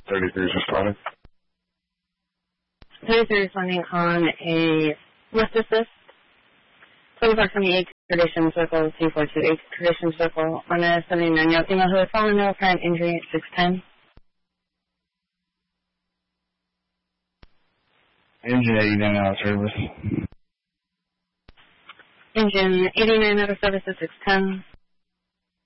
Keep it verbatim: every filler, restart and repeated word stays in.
thirty-three is responding. thirty-three responding on a left assist. twenty-four twenty-eight Tradition Circle, two four two eight Tradition Circle, on a seventy-nine-year-old female who has fallen no apparent injury at six ten. Engine eighty-nine out of service. Engine eighty-nine out of service at six ten.